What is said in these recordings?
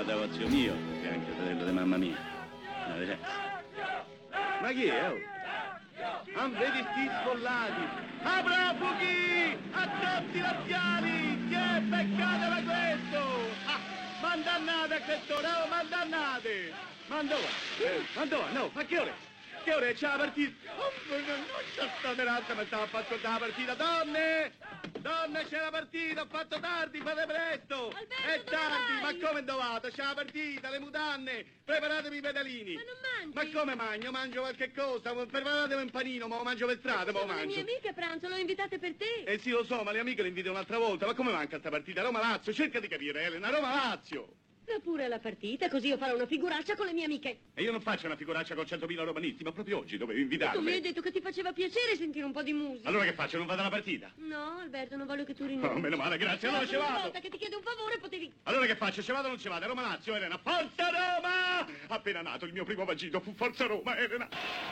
guardavo zio mio, che è anche fratello di mamma mia. Ma chi è? Oh? Non vedi sti sfollati? Apra fuochi! A tutti i laziali! Che peccato da questo! Mandannate a quest'ora, oh, mandannate! Mandò, no, ma che ore? Che ore c'è la partita? Oh, non c'è stata razza, mi stavo a far ascoltare la partita. Donne! Donne, c'è la partita, ho fatto tardi, fate presto! Alberto, è tardi, vai? ma come dovate? C'è la partita, le mutanne, preparatevi i pedalini! Ma non mangi? Ma come mangio? Mangio qualche cosa, preparatevi un panino, ma lo mangio per strada, ma lo Sono le mangio. mie amiche a pranzo, le ho invitate per te. Sì, lo so, ma le amiche le invito un'altra volta, ma come manca sta partita? Roma-Lazio, cerca di capire, Elena, Roma-Lazio! Va pure alla partita, così io farò una figuraccia con le mie amiche. E io non faccio una figuraccia con 100.000 romanisti, ma proprio oggi dovevo Tu mi invitarmi. hai detto che ti faceva piacere sentire un po' di musica. Allora che faccio, non vado alla partita? No, Alberto, non voglio che tu rinunci. Oh, meno male, grazie, allora ci Una vado. volta che ti chiedo un favore potevi... Allora che faccio, ci vado o non ci vado? Roma-Lazio, Elena, Forza Roma! Appena nato il mio primo vagito fu Forza Roma, Elena.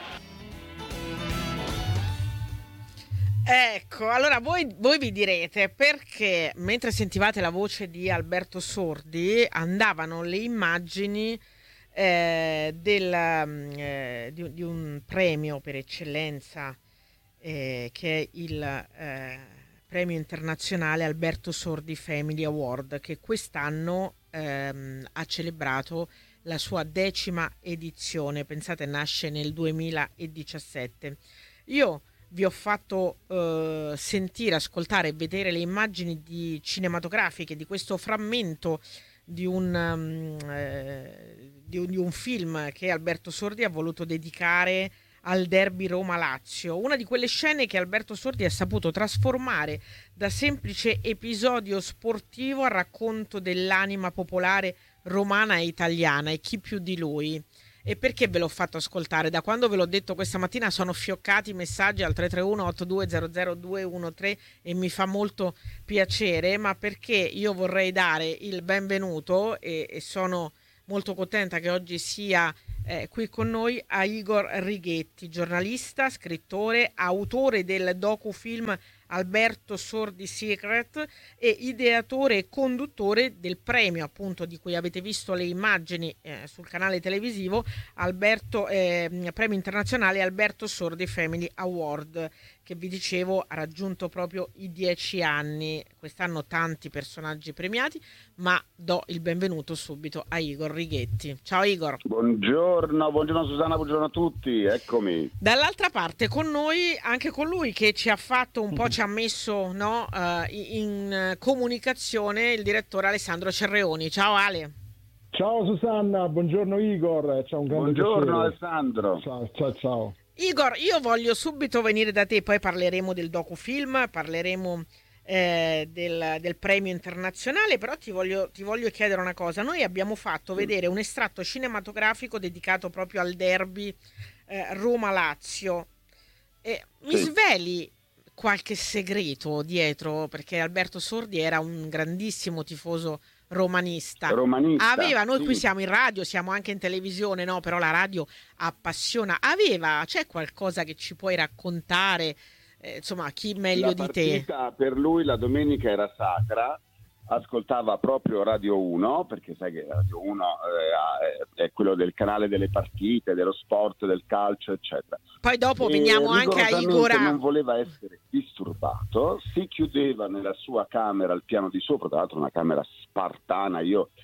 Ecco, allora voi vi direte perché mentre sentivate la voce di Alberto Sordi andavano le immagini di un premio per eccellenza che è il premio internazionale Alberto Sordi Family Award, che quest'anno ha celebrato la sua 10ª edizione. Pensate, nasce nel 2017. Io vi ho fatto sentire, ascoltare e vedere le immagini cinematografiche di questo frammento di un film che Alberto Sordi ha voluto dedicare al derby Roma-Lazio, una di quelle scene che Alberto Sordi ha saputo trasformare da semplice episodio sportivo a racconto dell'anima popolare romana e italiana, e chi più di lui. E perché ve l'ho fatto ascoltare? Da quando ve l'ho detto questa mattina sono fioccati i messaggi al 331-8200-213 e mi fa molto piacere, ma perché io vorrei dare il benvenuto e sono molto contenta che oggi sia qui con noi a Igor Righetti, giornalista, scrittore, autore del docufilm Alberto Sordi Secret e ideatore e conduttore del premio, appunto, di cui avete visto le immagini sul canale televisivo, premio internazionale Alberto Sordi Family Award, che vi dicevo ha raggiunto proprio i 10 anni. Quest'anno tanti personaggi premiati, ma do il benvenuto subito a Igor Righetti. Ciao Igor. Buongiorno Susanna, buongiorno a tutti, eccomi. Dall'altra parte con noi anche colui che ci ha fatto un po', ci ha messo in comunicazione, il direttore Alessandro Cerreoni. Ciao Ale. Ciao Susanna, buongiorno Igor, ciao, un grande Buongiorno piacere. Alessandro. Ciao. Igor, io voglio subito venire da te, poi parleremo del docufilm, parleremo del premio internazionale, però ti voglio chiedere una cosa. Noi abbiamo fatto vedere un estratto cinematografico dedicato proprio al derby Roma-Lazio. Mi sveli qualche segreto dietro? Perché Alberto Sordi era un grandissimo tifoso romanista. Noi qui siamo in radio, siamo anche in televisione, no? Però la radio appassiona. C'è qualcosa che ci puoi raccontare? Insomma, chi meglio di te? Per lui la domenica era sacra, ascoltava proprio Radio 1, perché sai che Radio 1 è quello del canale delle partite, dello sport, del calcio, eccetera. Poi dopo veniamo anche a Igor. Non voleva essere disturbato, si chiudeva nella sua camera al piano di sopra, tra l'altro una camera spartana.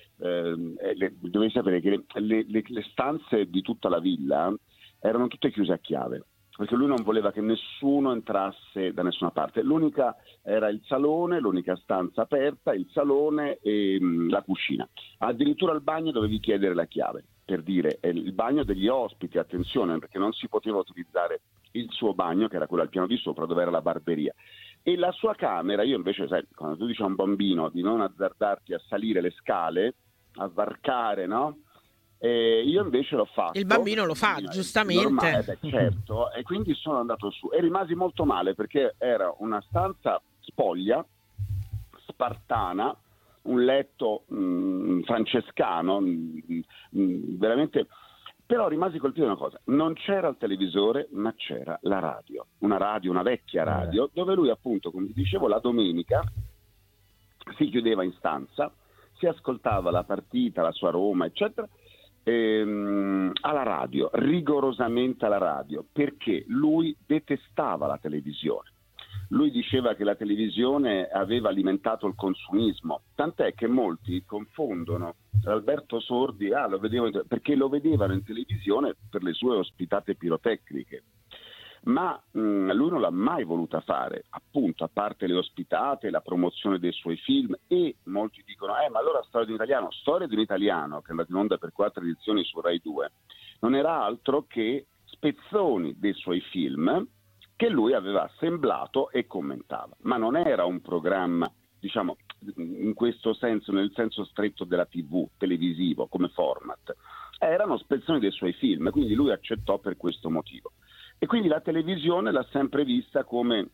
Dovevi sapere che le stanze di tutta la villa erano tutte chiuse a chiave, perché lui non voleva che nessuno entrasse da nessuna parte. L'unica era il salone, l'unica stanza aperta, il salone e la cucina. Addirittura al bagno dovevi chiedere la chiave, per dire, il bagno degli ospiti, attenzione, perché non si poteva utilizzare il suo bagno, che era quello al piano di sopra, dove era la barberia. E la sua camera, io invece, sai, quando tu dici a un bambino di non azzardarti a salire le scale, a varcare, no? Io invece l'ho fatto. Il bambino lo fa, giustamente. Normale, certo, e quindi sono andato su e rimasi molto male, perché era una stanza spoglia, spartana, un letto francescano, veramente. Però rimasi colpito da una cosa: non c'era il televisore, ma c'era la radio, una vecchia radio, dove lui, appunto, come ti dicevo, la domenica si chiudeva in stanza, si ascoltava la partita, la sua Roma, eccetera, alla radio, rigorosamente alla radio, perché lui detestava la televisione. Lui diceva che la televisione aveva alimentato il consumismo, tant'è che molti confondono Alberto Sordi, perché lo vedevano in televisione per le sue ospitate pirotecniche. Ma lui non l'ha mai voluta fare, appunto, a parte le ospitate, la promozione dei suoi film, e molti dicono ma allora Storia di un italiano, che è andato in onda per 4 edizioni su Rai 2, non era altro che spezzoni dei suoi film che lui aveva assemblato e commentava, ma non era un programma, diciamo, in questo senso, nel senso stretto della TV, televisivo, come format. Erano spezzoni dei suoi film, quindi lui accettò per questo motivo. E quindi la televisione l'ha sempre vista come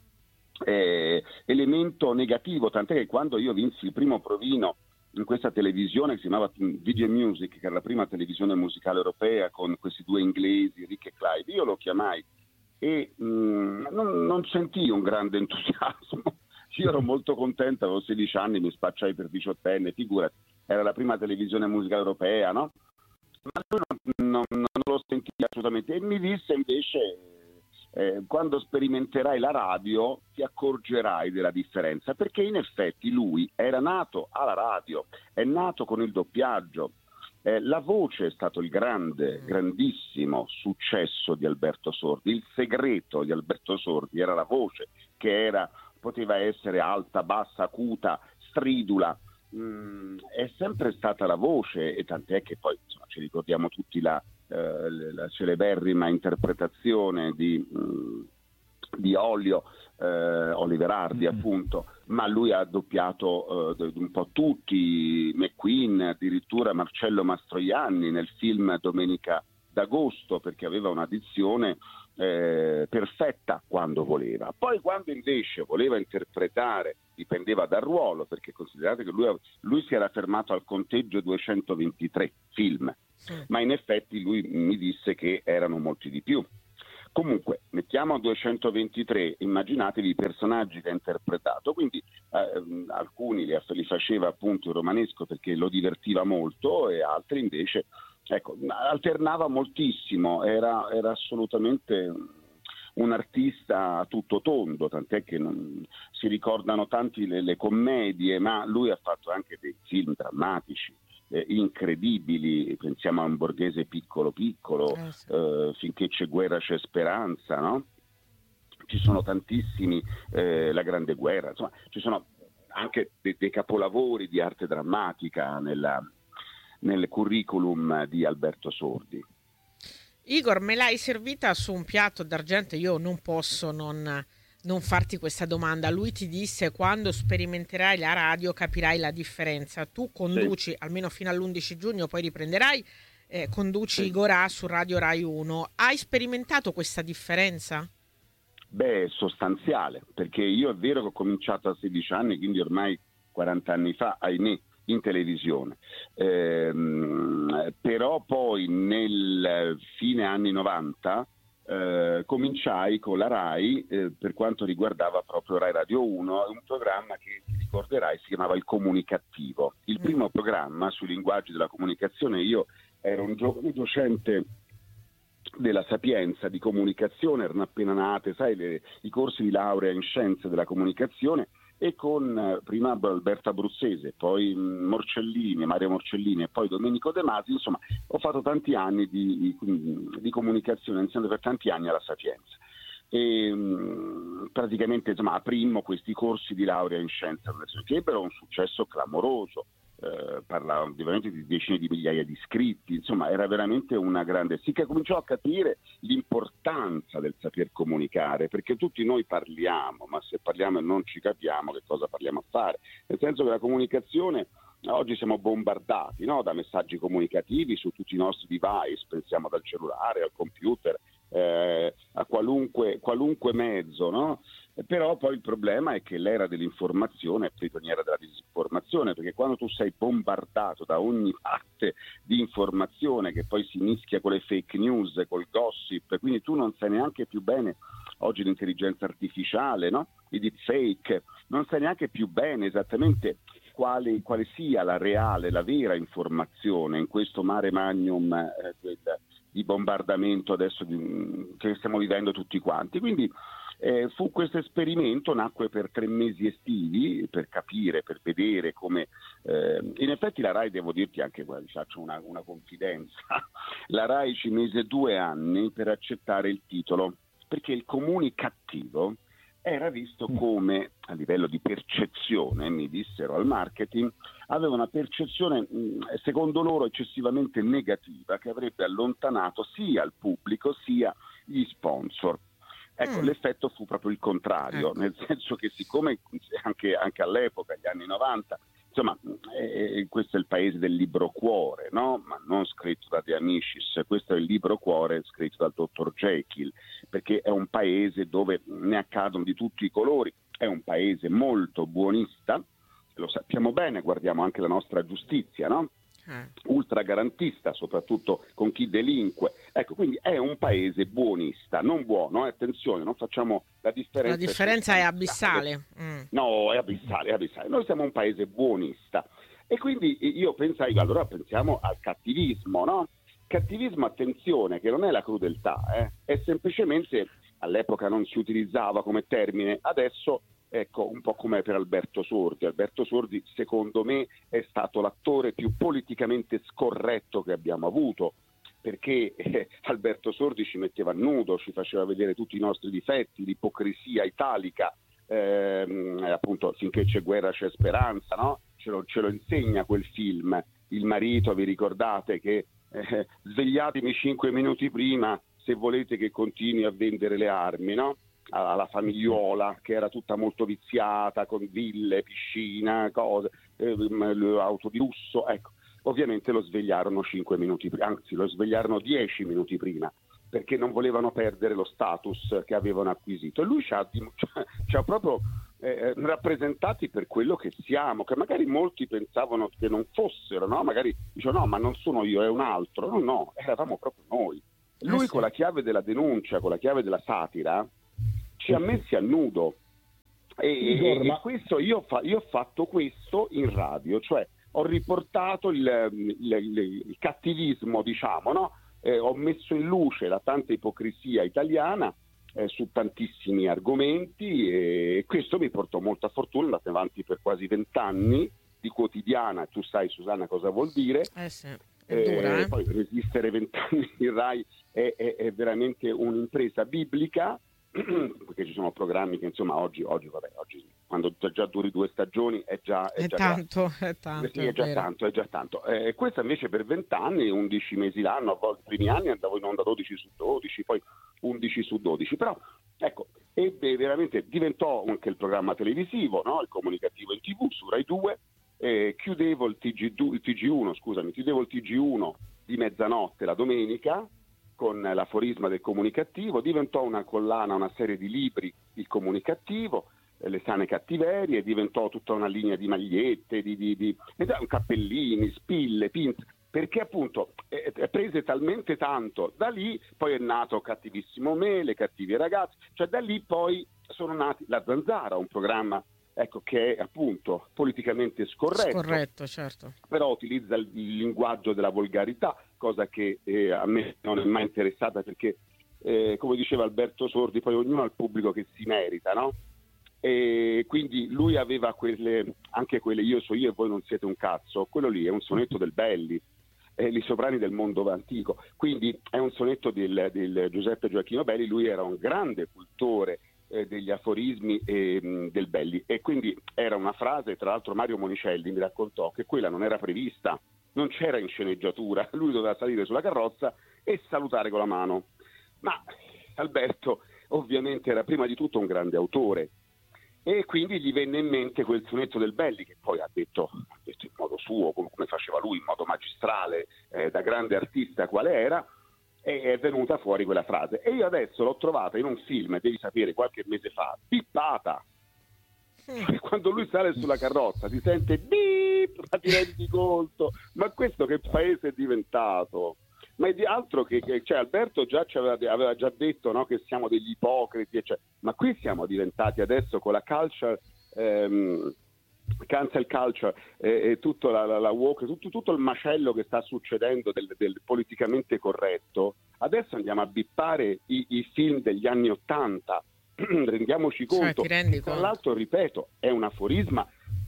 elemento negativo, tant'è che quando io vinsi il primo provino in questa televisione che si chiamava Video Music, che era la prima televisione musicale europea con questi 2 inglesi, Rick e Clyde, io lo chiamai e non sentii un grande entusiasmo. Io ero molto contento, avevo 16 anni, mi spacciai per 18enne, figurati, era la prima televisione musicale europea, no? Ma lui non lo sentì assolutamente, e mi disse invece quando sperimenterai la radio ti accorgerai della differenza, perché in effetti lui era nato alla radio, è nato con il doppiaggio. La voce è stato il grandissimo successo di Alberto Sordi. Il segreto di Alberto Sordi era la voce, che poteva essere alta, bassa, acuta, stridula. È sempre stata la voce, e tant'è che poi insomma, ci ricordiamo tutti la celeberrima interpretazione di Olio, Oliver Hardy appunto, ma lui ha doppiato un po' tutti, McQueen, addirittura Marcello Mastroianni nel film Domenica d'Agosto, perché aveva una dizione perfetta quando voleva. Poi quando invece voleva interpretare, dipendeva dal ruolo, perché considerate che lui si era fermato al conteggio 223 film, ma in effetti lui mi disse che erano molti di più. Comunque, mettiamo 223, immaginatevi i personaggi che ha interpretato, quindi alcuni li faceva appunto in romanesco perché lo divertiva molto, e altri invece, ecco, alternava moltissimo, era assolutamente un artista a tutto tondo, tant'è che non si ricordano tanti le commedie, ma lui ha fatto anche dei film drammatici, incredibili, pensiamo a Un borghese piccolo piccolo, Finché c'è guerra c'è speranza, no? Ci sono tantissimi, La grande guerra, insomma ci sono anche dei capolavori di arte drammatica nel curriculum di Alberto Sordi. Igor, me l'hai servita su un piatto d'argento, io non posso non farti questa domanda. Lui ti disse: quando sperimenterai la radio capirai la differenza. Tu conduci, sì, almeno fino all'11 giugno, poi riprenderai, conduci, sì, Igor su Radio Rai 1. Hai sperimentato questa differenza? Beh, sostanziale, perché io è vero che ho cominciato a 16 anni, quindi ormai 40 anni fa, ahimè, in televisione, però poi nel fine anni 90 cominciai con la Rai, per quanto riguardava proprio Rai Radio 1, un programma che ti ricorderai si chiamava Il Comunicativo, il primo programma sui linguaggi della comunicazione. Io ero un giovane docente della Sapienza di comunicazione, erano appena nate, sai, i corsi di laurea in scienze della comunicazione, e con prima Alberto Abruzzese, poi Mario Morcellini e poi Domenico De Masi. Insomma, ho fatto tanti anni di comunicazione, insegnando per tanti anni alla Sapienza, e praticamente insomma aprimmo questi corsi di laurea in scienze che ebbero un successo clamoroso. Parlavamo ovviamente di decine di migliaia di iscritti, insomma era veramente una grande, sì, che cominciò a capire l'importanza del saper comunicare, perché tutti noi parliamo, ma se parliamo e non ci capiamo che cosa parliamo a fare, nel senso che la comunicazione, oggi siamo bombardati, no, da messaggi comunicativi su tutti i nostri device, pensiamo dal cellulare al computer, a qualunque mezzo, no? Però poi il problema è che l'era dell'informazione è prigioniera della disinformazione, perché quando tu sei bombardato da ogni parte di informazione che poi si mischia con le fake news, col gossip, quindi tu non sai neanche più bene, oggi l'intelligenza artificiale, no? I deepfake, non sai neanche più bene esattamente quale sia la reale, la vera informazione in questo mare magnum di bombardamento adesso che stiamo vivendo tutti quanti. Quindi fu questo esperimento, nacque per 3 mesi estivi per capire, per vedere come in effetti la RAI, devo dirti anche, faccio una confidenza, la RAI ci mise 2 anni per accettare il titolo, perché il comunicativo era visto come, a livello di percezione, mi dissero al marketing, aveva una percezione secondo loro eccessivamente negativa, che avrebbe allontanato sia il pubblico sia gli sponsor. Ecco, l'effetto fu proprio il contrario, nel senso che siccome anche all'epoca, gli anni 90, insomma, questo è il paese del libro cuore, no? Ma non scritto da De Amicis, questo è il libro cuore scritto dal dottor Jekyll, perché è un paese dove ne accadono di tutti i colori, è un paese molto buonista, lo sappiamo bene, guardiamo anche la nostra giustizia, no? Ultra garantista, soprattutto con chi delinque. Ecco, quindi è un paese buonista, non buono, attenzione, non facciamo la differenza. La differenza è abissale. No, è abissale. Noi siamo un paese buonista e quindi io pensai, allora pensiamo al cattivismo, no? Cattivismo, attenzione, che non è la crudeltà, è semplicemente, all'epoca non si utilizzava come termine, adesso ecco, un po' come per Alberto Sordi. Alberto Sordi, secondo me, è stato l'attore più politicamente scorretto che abbiamo avuto, perché Alberto Sordi ci metteva a nudo, ci faceva vedere tutti i nostri difetti, l'ipocrisia italica, appunto, finché c'è guerra c'è speranza, no? Ce lo insegna quel film. Il marito, vi ricordate che svegliatemi 5 minuti prima se volete che continui a vendere le armi, no? Alla famigliuola, che era tutta molto viziata, con ville, piscina, cose, auto di lusso, ecco. Ovviamente lo svegliarono 5 minuti prima, anzi lo svegliarono 10 minuti prima, perché non volevano perdere lo status che avevano acquisito. E lui ci ha proprio rappresentati per quello che siamo, che magari molti pensavano che non fossero, no? Magari dicevano no, ma non sono io, è un altro. No, eravamo proprio noi. Lui sì. Con la chiave della denuncia, con la chiave della satira, ci ha messi a nudo. E questo io ho fatto questo in radio, cioè ho riportato il cattivismo, diciamo, no? Ho messo in luce la tanta ipocrisia italiana su tantissimi argomenti e questo mi portò molta fortuna, andate avanti per quasi 20 anni di quotidiana. Tu sai, Susanna, cosa vuol dire? Sì, è dura, Poi resistere 20 anni in Rai è veramente un'impresa biblica, perché ci sono programmi che insomma oggi quando già duri 2 stagioni è già tanto. Sì, è già tanto. Questa invece per 20 anni, 11 mesi l'anno, a volte i primi anni andavo in onda 12 su 12, poi 11 su 12, però ecco, veramente diventò anche il programma televisivo, no? Il comunicativo in TV su Rai 2, chiudevo il TG1 di mezzanotte la domenica con l'aforisma del comunicativo, diventò una collana, una serie di libri, il comunicativo, le sane cattiverie, diventò tutta una linea di magliette, di cappellini, spille, pinte, perché appunto prese talmente tanto. Da lì poi è nato Cattivissimo Me, Le cattive ragazze, cioè da lì poi sono nati La Zanzara, un programma, ecco, che è appunto politicamente scorretto, certo, però utilizza il linguaggio della volgarità, cosa che a me non è mai interessata, perché come diceva Alberto Sordi, poi ognuno ha il pubblico che si merita, no? E quindi lui aveva anche quelle io so io e voi non siete un cazzo, quello lì è un sonetto del Belli, i sovrani del mondo antico, quindi è un sonetto del Giuseppe Gioacchino Belli. Lui era un grande cultore degli aforismi del Belli, e quindi era una frase, tra l'altro Mario Monicelli mi raccontò che quella non era prevista, non c'era in sceneggiatura, lui doveva salire sulla carrozza e salutare con la mano. Ma Alberto ovviamente era prima di tutto un grande autore, e quindi gli venne in mente quel sonetto del Belli, che poi ha detto in modo suo, come faceva lui, in modo magistrale, da grande artista quale era, e è venuta fuori quella frase. E io adesso l'ho trovata in un film, devi sapere, qualche mese fa, bippata. Quando lui sale sulla carrozza si sente bip, ma ti rendi conto? Ma questo che paese è diventato? Ma è di altro che cioè Alberto già aveva già detto, no, che siamo degli ipocriti, cioè, ma qui siamo diventati adesso con la culture cancel culture e tutto la woke, tutto il macello che sta succedendo del politicamente corretto, adesso andiamo a bippare i film degli anni '80, rendiamoci conto. Ti rendi Tra conto? l'altro, ripeto, è un aforisma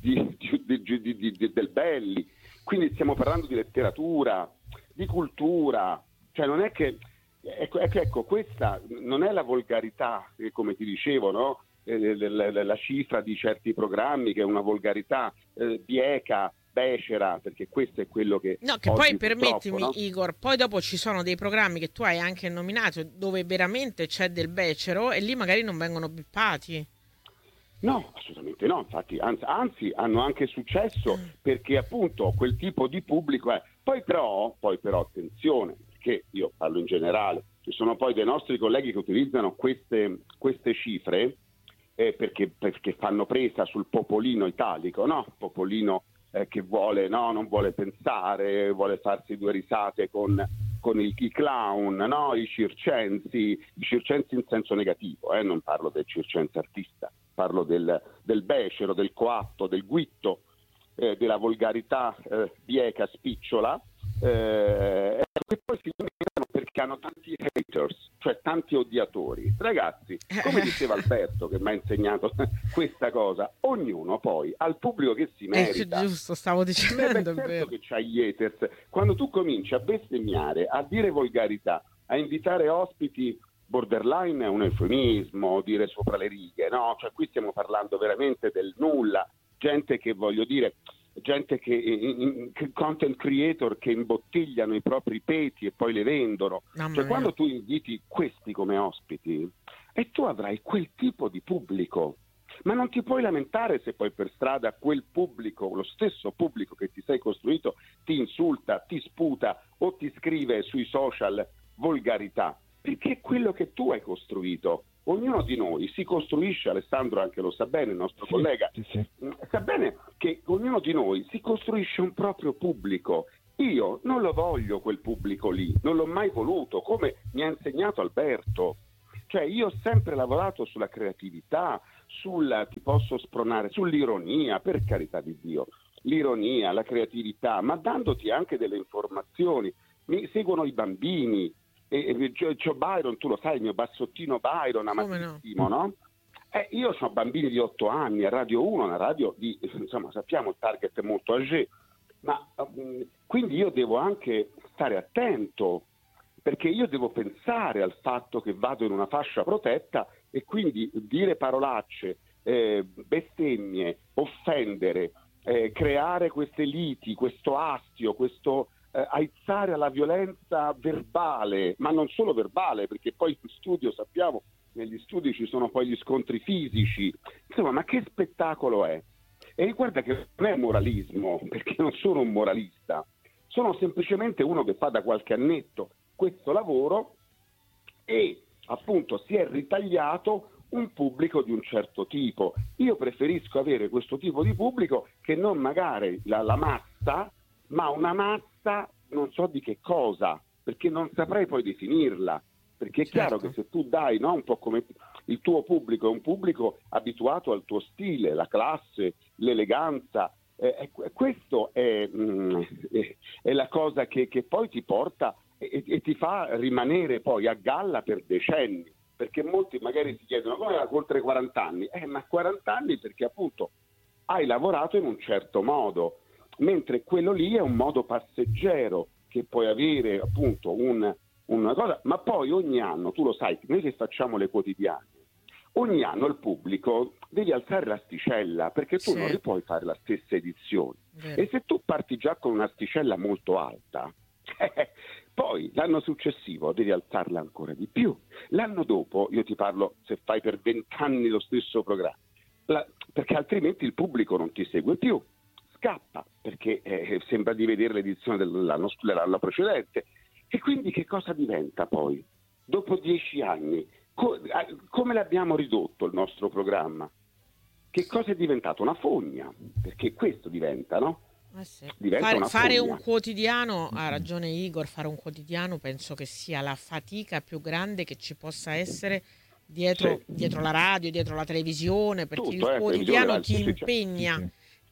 del Belli, quindi stiamo parlando di letteratura, di cultura, cioè non è che ecco, questa non è la volgarità, come ti dicevo, no? La cifra di certi programmi che è una volgarità bieca, becera, perché questo è quello che No, che oggi, poi permettimi, no? Igor, poi dopo ci sono dei programmi che tu hai anche nominato dove veramente c'è del becero e lì magari non vengono bippati. No, assolutamente no, infatti, anzi hanno anche successo perché appunto quel tipo di pubblico è. Poi però attenzione, perché io parlo in generale, ci sono poi dei nostri colleghi che utilizzano queste cifre perché fanno presa sul popolino italico, no? Popolino che vuole, no, non vuole pensare, vuole farsi due risate con i clown, no? I circensi in senso negativo, non parlo del circense artista, parlo del becero, del coatto, del guitto, della volgarità bieca, spicciola, e poi si lamentano perché hanno tanti haters, cioè tanti odiatori. Ragazzi, come diceva Alberto che mi ha insegnato questa cosa, ognuno poi ha il pubblico che si merita. Giusto, stavo dicendo, è vero. Certo che c'hai gli haters. Quando tu cominci a bestemmiare, a dire volgarità, a invitare ospiti, borderline è un eufemismo, dire sopra le righe, no? Cioè qui stiamo parlando veramente del nulla, gente che content creator che imbottigliano i propri peti e poi le vendono. Cioè quando tu inviti questi come ospiti e tu avrai quel tipo di pubblico, ma non ti puoi lamentare se poi per strada quel pubblico, lo stesso pubblico che ti sei costruito, ti insulta, ti sputa o ti scrive sui social volgarità, perché è quello che tu hai costruito. Ognuno di noi si costruisce, Alessandro anche lo sa bene, il nostro collega, sa bene che ognuno di noi si costruisce un proprio pubblico. Io non lo voglio quel pubblico lì, non l'ho mai voluto, come mi ha insegnato Alberto. Cioè io ho sempre lavorato sulla creatività, ti posso spronare, sull'ironia, per carità di Dio, l'ironia, la creatività, ma dandoti anche delle informazioni. Mi seguono i bambini, Joe Byron, tu lo sai, il mio bassottino Byron, amatissimo, no? Io ho bambini di 8 anni a Radio 1, una radio di, insomma, sappiamo il target è molto âgé, ma quindi io devo anche stare attento, perché io devo pensare al fatto che vado in una fascia protetta e quindi dire parolacce, bestemmie, offendere, creare queste liti, questo astio, questo aizzare alla violenza verbale, ma non solo verbale, perché poi in studio sappiamo, negli studi ci sono poi gli scontri fisici, insomma, ma che spettacolo è? E guarda che non è moralismo, perché non sono un moralista, sono semplicemente uno che fa da qualche annetto questo lavoro e appunto si è ritagliato un pubblico di un certo tipo. Io preferisco avere questo tipo di pubblico che non magari la massa, ma una massa non so di che cosa, perché non saprei poi definirla, perché è chiaro che se tu dai, no, un po' come il tuo pubblico è un pubblico abituato al tuo stile, la classe, l'eleganza, questo è la cosa che poi ti porta e ti fa rimanere poi a galla per decenni, perché molti magari si chiedono come oltre 40 anni, ma 40 anni perché appunto hai lavorato in un certo modo, mentre quello lì è un modo passeggero che puoi avere appunto una cosa, ma poi ogni anno, tu lo sai, noi che facciamo le quotidiane, ogni anno il pubblico devi alzare l'asticella, perché tu non puoi fare la stessa edizione. E se tu parti già con un'asticella molto alta, poi l'anno successivo devi alzarla ancora di più. L'anno dopo, io ti parlo se fai per 20 anni lo stesso programma, perché altrimenti il pubblico non ti segue più, scappa, perché sembra di vedere l'edizione dell'anno precedente. E quindi che cosa diventa poi? Dopo 10 anni, come l'abbiamo ridotto il nostro programma? Che cosa è diventato? Una fogna, perché questo diventa, no? Diventa fare un quotidiano, ha ragione Igor, fare un quotidiano penso che sia la fatica più grande che ci possa essere dietro la radio, dietro la televisione, perché il quotidiano ti impegna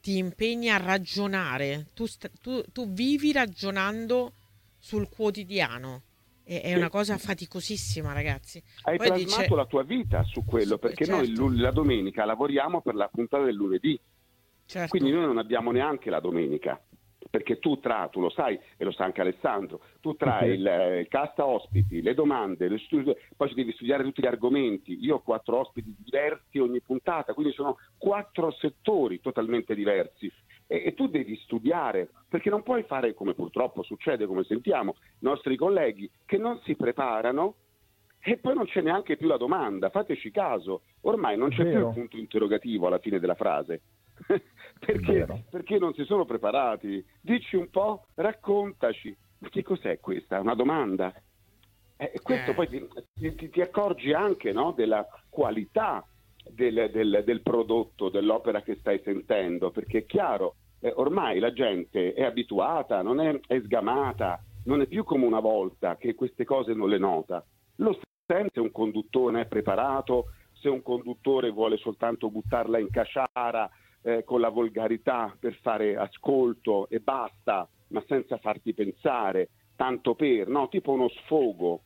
ti impegni a ragionare, tu vivi ragionando sul quotidiano. È una cosa faticosissima, ragazzi. Hai Poi plasmato la tua vita su quello, perché noi la domenica lavoriamo per la puntata del lunedì. Certo. Quindi noi non abbiamo neanche la domenica, perché tu lo sai, e lo sa anche Alessandro, tu trai il cast ospiti, le domande, poi ci devi studiare tutti gli argomenti. Io ho 4 ospiti diversi ogni puntata, quindi sono 4 settori totalmente diversi. E tu devi studiare, perché non puoi fare come purtroppo succede, come sentiamo, i nostri colleghi che non si preparano e poi non c'è neanche più la domanda. Fateci caso, ormai non c'è più il punto interrogativo alla fine della frase. perché non si sono preparati. Dici un po', raccontaci, ma che cos'è questa? Una domanda? Questo poi ti accorgi anche, no, della qualità del prodotto, dell'opera che stai sentendo, perché è chiaro, ormai la gente è abituata, è sgamata, non è più come una volta che queste cose non le nota. Lo sente se un conduttore non è preparato, se un conduttore vuole soltanto buttarla in caciara con la volgarità per fare ascolto e basta, ma senza farti pensare, tanto per, no, tipo uno sfogo.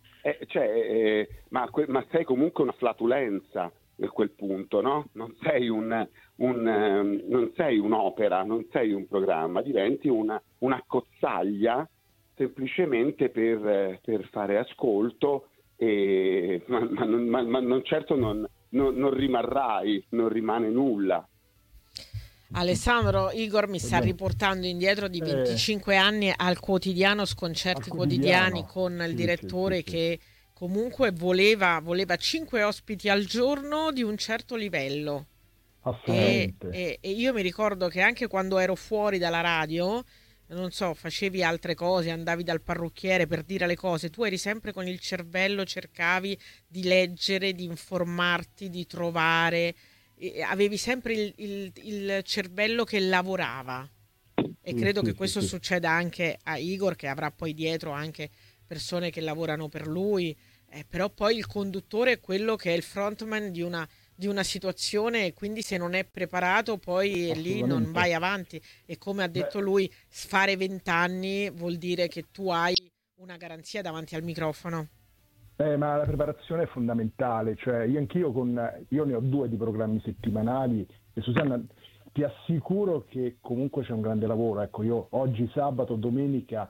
Ma sei comunque una flatulenza a quel punto, no? Non sei non sei un'opera, non sei un programma, diventi una cozzaglia semplicemente per fare ascolto, ma non certo non rimarrai, non rimane nulla. Alessandro, Igor mi sta riportando indietro di 25 anni al quotidiano, Sconcerti Quotidiani, con il direttore che comunque voleva 5 ospiti al giorno di un certo livello. E io mi ricordo che anche quando ero fuori dalla radio, non so, facevi altre cose, andavi dal parrucchiere per dire le cose, tu eri sempre con il cervello, cercavi di leggere, di informarti, di trovare, avevi sempre il cervello che lavorava. E credo che questo succeda anche a Igor, che avrà poi dietro anche persone che lavorano per lui, però poi il conduttore è quello che è il frontman di una situazione, e quindi se non è preparato poi lì non vai avanti. E come ha detto lui, fare 20 anni vuol dire che tu hai una garanzia davanti al microfono. Ma la preparazione è fondamentale, cioè io ne ho 2 di programmi settimanali e Susanna, ti assicuro che comunque c'è un grande lavoro. Ecco, io oggi sabato, domenica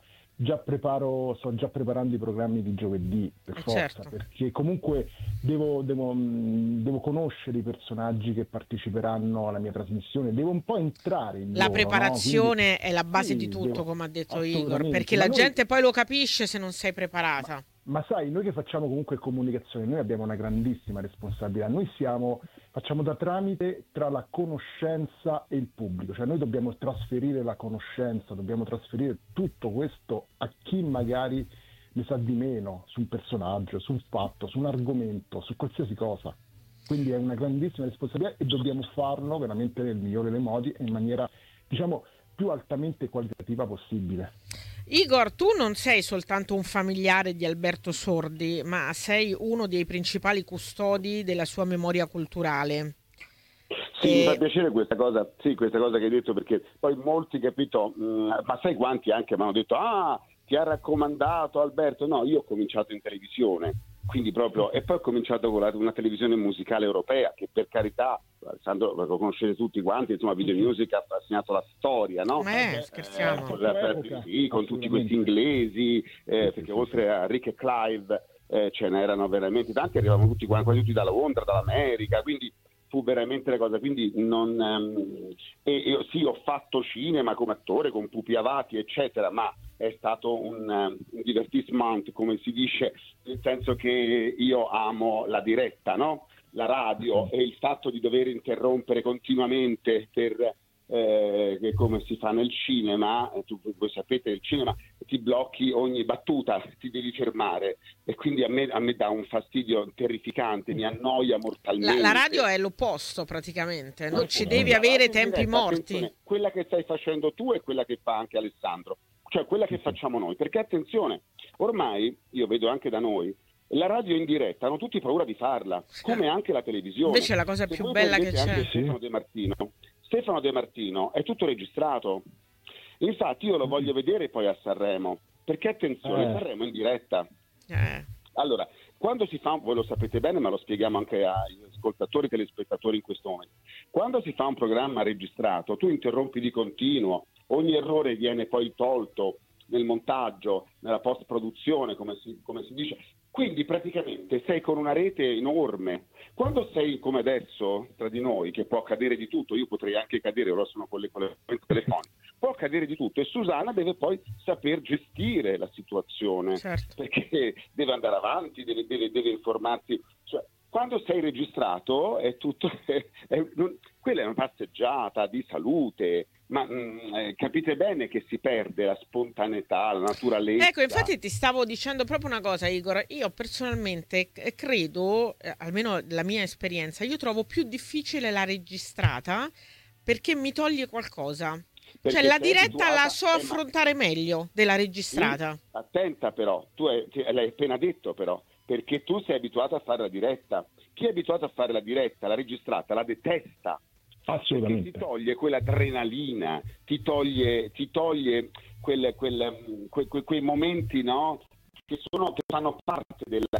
sto già preparando i programmi di giovedì, per forza, certo. Perché comunque devo conoscere i personaggi che parteciperanno alla mia trasmissione, devo un po' entrare in La loro, preparazione no? è la base di tutto, come ha detto Igor, perché Ma la gente poi lo capisce se non sei preparata. Ma sai, noi che facciamo comunque comunicazione, noi abbiamo una grandissima responsabilità. Noi facciamo da tramite tra la conoscenza e il pubblico, cioè noi dobbiamo trasferire la conoscenza, dobbiamo trasferire tutto questo a chi magari ne sa di meno su un personaggio, su un fatto, su un argomento, su qualsiasi cosa. Quindi è una grandissima responsabilità e dobbiamo farlo veramente nel migliore dei modi e in maniera, diciamo, più altamente qualitativa possibile. Igor, tu non sei soltanto un familiare di Alberto Sordi, ma sei uno dei principali custodi della sua memoria culturale. Sì, mi fa piacere questa cosa che hai detto, perché poi molti, capito, ma sai quanti anche mi hanno detto ti ha raccomandato Alberto? No, io ho cominciato in televisione, quindi proprio, e poi ho cominciato con una televisione musicale europea, che per carità, Alessandro, lo conoscete tutti quanti, insomma, Video Music ha segnato la storia, no? Scherziamo. Con tutti questi inglesi, perché oltre a Rick e Clive ce n'erano veramente tanti, arrivavano tutti quasi tutti da Londra, dall'America, quindi fu veramente la cosa. Quindi io sì, ho fatto cinema come attore con Pupi Avati, eccetera, ma è stato un divertissement, come si dice, nel senso che io amo la diretta, no? La radio, e il fatto di dover interrompere continuamente che come si fa nel cinema, voi sapete, nel cinema ti blocchi ogni battuta, ti devi fermare, e quindi a me dà un fastidio terrificante, mi annoia mortalmente. La radio è l'opposto praticamente, non ci devi avere tempi morti. Quella che stai facendo tu è quella che fa anche Alessandro, cioè quella che facciamo noi, perché attenzione, ormai io vedo anche da noi, la radio in diretta hanno tutti paura di farla, come anche la televisione. Invece è la cosa più bella che c'è. Stefano De Martino, Stefano De Martino è tutto registrato. Infatti io lo voglio vedere poi a Sanremo, perché attenzione, Sanremo è in diretta. Allora, quando si fa, voi lo sapete bene, ma lo spieghiamo anche agli ascoltatori e telespettatori in questo momento, quando si fa un programma registrato, tu interrompi di continuo, ogni errore viene poi tolto nel montaggio, nella post-produzione, come si dice. Quindi praticamente sei con una rete enorme. Quando sei come adesso, tra di noi, che può accadere di tutto, io potrei anche cadere, ora sono con le telefoniche, può accadere di tutto, e Susanna deve poi saper gestire la situazione, certo, perché deve andare avanti, deve informarsi. Cioè, quando sei registrato è tutto, quella è una passeggiata di salute, ma capite bene che si perde la spontaneità, la naturalezza. Ecco, infatti ti stavo dicendo proprio una cosa, Igor. Io personalmente credo, almeno la mia esperienza, io trovo più difficile la registrata perché mi toglie qualcosa. Perché Cioè la sei diretta abituata, la so affrontare meglio della registrata. Sì, attenta però, l'hai appena detto però, perché tu sei abituato a fare la diretta. Chi è abituato a fare la diretta, la registrata, la detesta. Assolutamente. Perché ti toglie quell'adrenalina, ti toglie quei momenti, no? Che fanno parte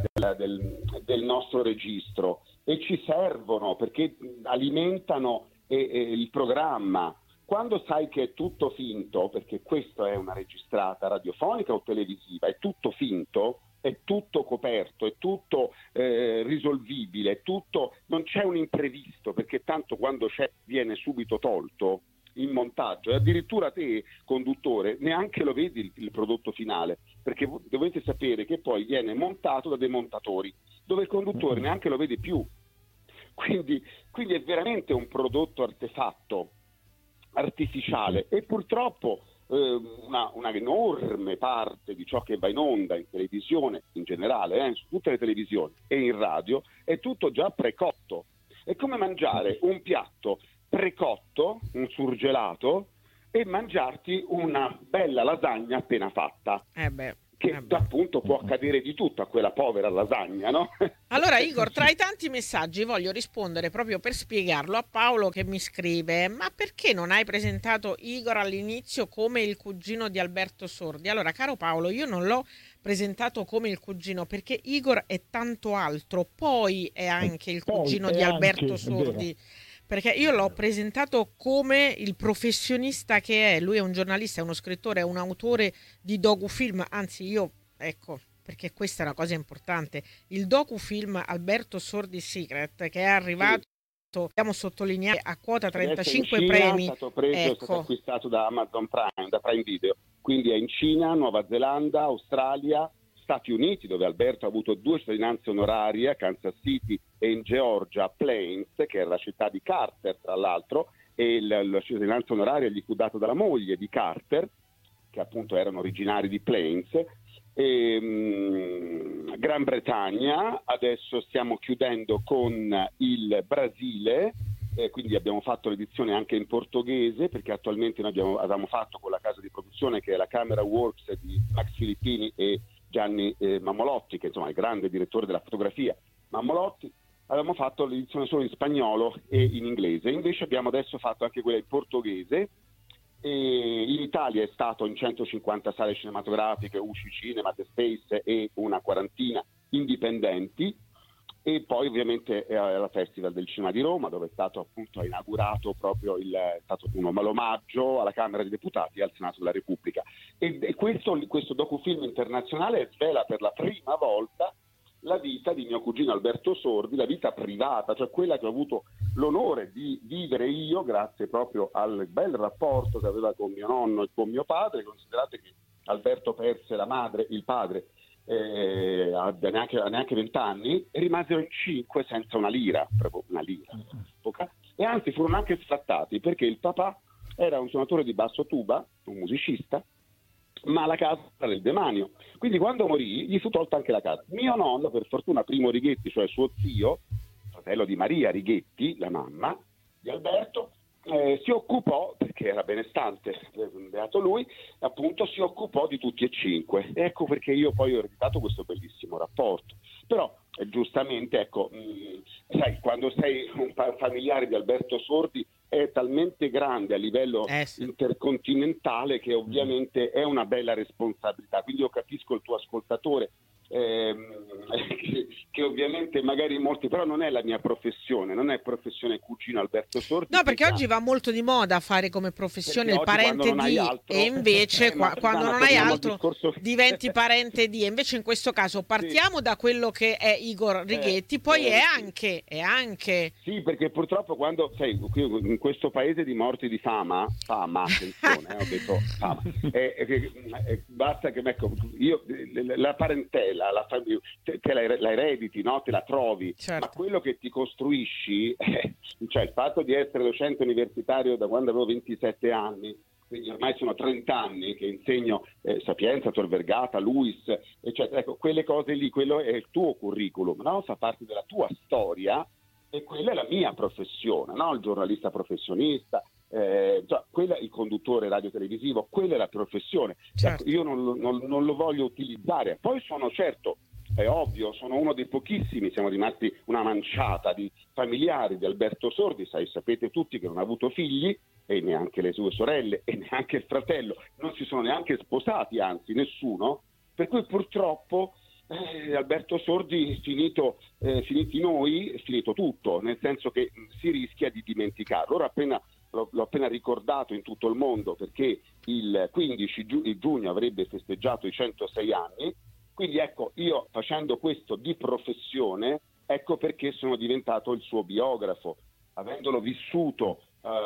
del nostro registro e ci servono perché alimentano il programma. Quando sai che è tutto finto, perché questa è una registrata radiofonica o televisiva, è tutto finto, è tutto coperto, è tutto risolvibile, è tutto, non c'è un imprevisto, perché tanto quando c'è viene subito tolto in montaggio, e addirittura te, conduttore, neanche lo vedi il prodotto finale, perché dovete sapere che poi viene montato da dei montatori, dove il conduttore neanche lo vede più. Quindi è veramente un prodotto artefatto, artificiale, e purtroppo una enorme parte di ciò che va in onda in televisione in generale, su tutte le televisioni e in radio, è tutto già precotto. È come mangiare un piatto precotto, un surgelato, e mangiarti una bella lasagna appena fatta. Che appunto può accadere di tutto a quella povera lasagna, no? Allora Igor, tra i tanti messaggi voglio rispondere proprio per spiegarlo a Paolo che mi scrive: ma perché non hai presentato Igor all'inizio come il cugino di Alberto Sordi? Allora, caro Paolo, io non l'ho presentato come il cugino perché Igor è tanto altro, poi è anche il cugino di Alberto Sordi. Perché io l'ho presentato come il professionista che è. Lui è un giornalista, è uno scrittore, è un autore di docufilm. Anzi, ecco, perché questa è una cosa importante. Il docufilm Alberto Sordi Secret, che è arrivato, dobbiamo sottolineare, a quota 35 Cina, premi. È stato preso, è stato acquistato da Amazon Prime, da Prime Video. Quindi è in Cina, Nuova Zelanda, Australia, Stati Uniti, dove Alberto ha avuto 2 cittadinanze onorarie, a Kansas City e in Georgia, a Plains, che era la città di Carter, tra l'altro, e la cittadinanza onoraria gli fu data dalla moglie di Carter, che appunto erano originari di Plains. Gran Bretagna, adesso stiamo chiudendo con il Brasile, quindi abbiamo fatto l'edizione anche in portoghese, perché attualmente noi avevamo fatto con la casa di produzione che è la Camera Works di Max Filippini e Gianni Mammolotti, che insomma è il grande direttore della fotografia Mammolotti. Avevamo fatto l'edizione solo in spagnolo e in inglese, invece abbiamo adesso fatto anche quella in portoghese. E in Italia è stato in 150 sale cinematografiche, UCI Cinema, The Space e una quarantina indipendenti, e poi ovviamente alla Festival del Cinema di Roma, dove è stato appunto inaugurato proprio l'omaggio alla Camera dei Deputati e al Senato della Repubblica. E questo docufilm internazionale svela per la prima volta la vita di mio cugino Alberto Sordi, la vita privata, cioè quella che ho avuto l'onore di vivere io grazie proprio al bel rapporto che aveva con mio nonno e con mio padre. Considerate che Alberto perse la madre, il padre, a neanche 20 anni, e rimasero in 5 senza una lira, proprio una lira. E anzi furono anche sfrattati, perché il papà era un suonatore di basso tuba, un musicista, ma la casa era del demanio. Quindi quando morì gli fu tolta anche la casa. Mio nonno, per fortuna, Primo Righetti, cioè suo zio, fratello di Maria Righetti, la mamma di Alberto, si occupò, perché era benestante, beato lui, appunto si occupò di tutti e 5. Ecco perché io poi ho ereditato questo bellissimo rapporto. Però giustamente, ecco, sai, quando sei un familiare di Alberto Sordi è talmente grande a livello Sì. intercontinentale che ovviamente è una bella responsabilità. Quindi io capisco il tuo ascoltatore, che ovviamente magari molti, però non è la mia professione, non è professione cugino Alberto Sordi. No, perché oggi va molto di moda fare come professione il parente di, e invece quando non hai altro diventi parente di, e invece in questo caso partiamo da quello che è Igor Righetti, poi è anche... Sì, perché purtroppo quando, sai, qui in questo paese di morti di fama, attenzione, ho detto fama, basta che, ecco, io, la parentela, la famiglia, te la erediti, no? Te la trovi, certo. Ma quello che ti costruisci, cioè il fatto di essere docente universitario da quando avevo 27 anni, quindi ormai sono 30 anni che insegno Sapienza, Tor Vergata, Luis, eccetera. Ecco, quelle cose lì, quello è il tuo curriculum, no? Fa parte della tua storia e quella è la mia professione, no? Il giornalista professionista, quella, il conduttore radiotelevisivo, quella è la professione. Certo. Io non lo voglio utilizzare. Poi sono certo, è ovvio, sono uno dei pochissimi, siamo rimasti una manciata di familiari di Alberto Sordi, sapete tutti che non ha avuto figli, e neanche le sue sorelle e neanche il fratello, non si sono neanche sposati, anzi nessuno, per cui purtroppo Alberto Sordi, finiti noi, è finito tutto, nel senso che si rischia di dimenticarlo. Ora l'ho appena ricordato in tutto il mondo, perché il 15 giugno avrebbe festeggiato i 106 anni, quindi ecco, io facendo questo di professione, ecco perché sono diventato il suo biografo, avendolo vissuto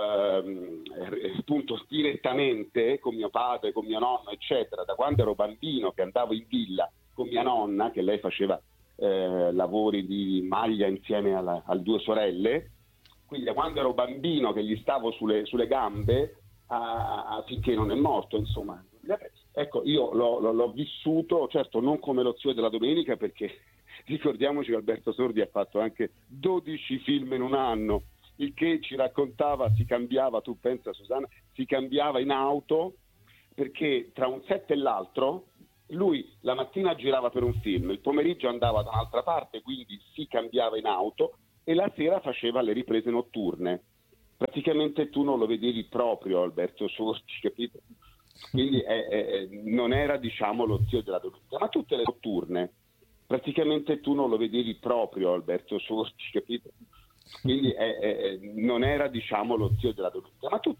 appunto direttamente con mio padre, con mio nonno, eccetera, da quando ero bambino che andavo in villa con mia nonna, che lei faceva lavori di maglia insieme a due sorelle, quindi da quando ero bambino che gli stavo sulle gambe finché non è morto, insomma. Ecco, io l'ho vissuto, certo non come lo zio della domenica, perché ricordiamoci che Alberto Sordi ha fatto anche 12 film in un anno, il che ci raccontava, si cambiava, tu pensa Susanna, si cambiava in auto, perché tra un set e l'altro lui la mattina girava per un film, il pomeriggio andava da un'altra parte, quindi si cambiava in auto, e la sera faceva le riprese notturne. Praticamente tu non lo vedevi proprio Alberto Sordi, capito? Quindi non era, diciamo, lo zio della domenica, ma tutte le notturne praticamente tu non lo vedevi proprio Alberto Sordi, capito? Quindi non era, diciamo, lo zio della domenica, ma